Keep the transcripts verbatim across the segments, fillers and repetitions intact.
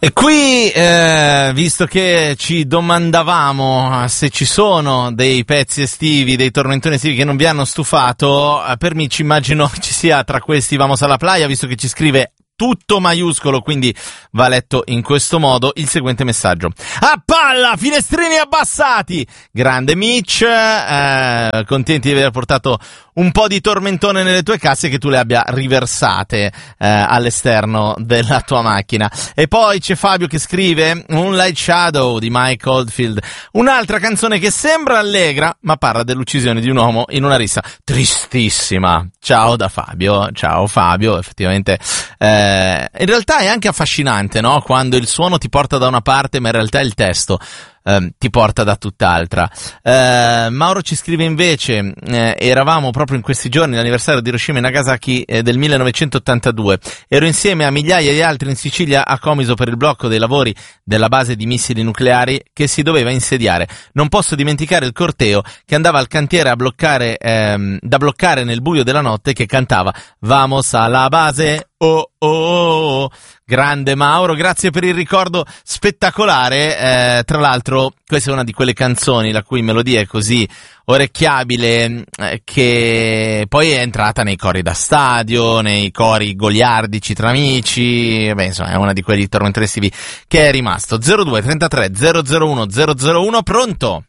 E qui, eh, visto che ci domandavamo se ci sono dei pezzi estivi, dei tormentoni estivi che non vi hanno stufato, eh, per me ci immagino ci sia tra questi Vamos alla playa, visto che ci scrive tutto maiuscolo, quindi va letto in questo modo il seguente messaggio. A palla, finestrini abbassati! Grande Mitch, eh, contenti di aver portato un po' di tormentone nelle tue casse, che tu le abbia riversate eh, all'esterno della tua macchina. E poi c'è Fabio che scrive Moonlight Shadow di Mike Oldfield, un'altra canzone che sembra allegra ma parla dell'uccisione di un uomo in una rissa tristissima. Ciao da Fabio. Ciao Fabio, effettivamente eh, in realtà è anche affascinante, no? Quando il suono ti porta da una parte ma in realtà il testo Uh, ti porta da tutt'altra. Uh, Mauro ci scrive invece, uh, eravamo proprio in questi giorni l'anniversario di Hiroshima e Nagasaki eh, del millenovecentottantadue. Ero insieme a migliaia di altri in Sicilia a Comiso per il blocco dei lavori della base di missili nucleari che si doveva insediare. Non posso dimenticare il corteo che andava al cantiere a bloccare, ehm, da bloccare nel buio della notte, che cantava Vamos alla base. Oh, oh, oh, grande Mauro, grazie per il ricordo spettacolare. Eh, tra l'altro questa è una di quelle canzoni la cui melodia è così orecchiabile eh, che poi è entrata nei cori da stadio, nei cori goliardici tra amici. Beh, insomma, è una di quelli tormentoni estivi che è rimasto. zero due trentatré zero zero uno zero zero uno. Pronto?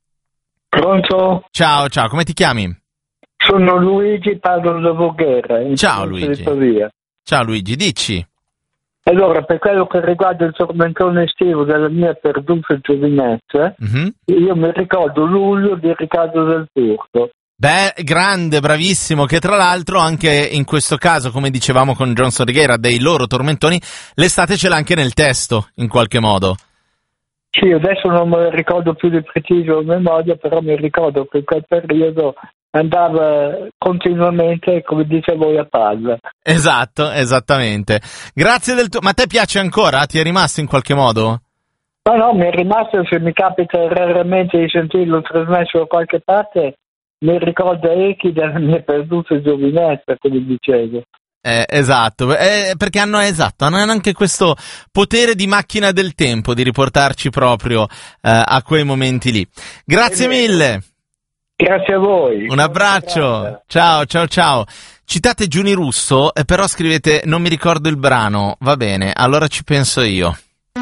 Pronto? Ciao, ciao, come ti chiami? Sono Luigi, parlo da Voghera. Ciao Luigi. Ciao Luigi, dici. Allora, per quello che riguarda il tormentone estivo della mia perduta giovinezza, mm-hmm. io mi ricordo luglio di Riccardo del Turco. Beh, grande, bravissimo, che tra l'altro anche in questo caso, come dicevamo con Johnson Righiera, dei loro tormentoni, l'estate ce l'ha anche nel testo, in qualche modo. Sì, adesso non me lo ricordo più di preciso a memoria, però mi ricordo che in quel periodo andava continuamente, come dicevo, a palla. Esatto, esattamente. Grazie del tuo... Ma a te piace ancora? Ti è rimasto in qualche modo? No, no, mi è rimasto, se mi capita raramente di sentirlo trasmesso da qualche parte, mi ricorda echi della mia perduta giovinezza, come dicevo. Eh, esatto, eh, perché hanno, esatto, hanno anche questo potere di macchina del tempo, di riportarci proprio eh, a quei momenti lì. Grazie mille! Grazie a voi. Un abbraccio. Ciao, ciao, ciao. Citate Giuni Russo, eh, però scrivete non mi ricordo il brano. Va bene, allora ci penso io.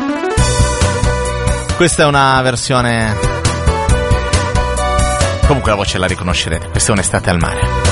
Questa è una versione... Comunque la voce la riconoscerete. Questa è un'estate al mare.